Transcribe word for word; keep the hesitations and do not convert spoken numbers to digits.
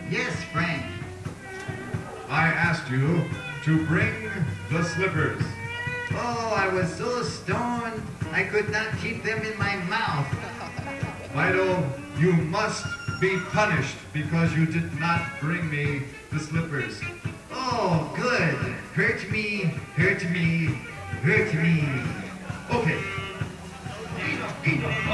Yes, Frank. I asked you to bring the slippers. Oh, I was so stoned, I could not keep them in my mouth. Fido, you must be punished because you did not bring me the slippers. Oh, good. Hurt me, hurt me, hurt me. Okay.